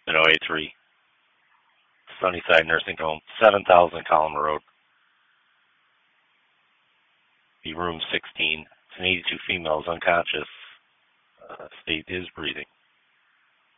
at OA3, Sunnyside Nursing Home, 7,000 Collimer Road, the room 16. It's an 82 female, is unconscious. State is breathing.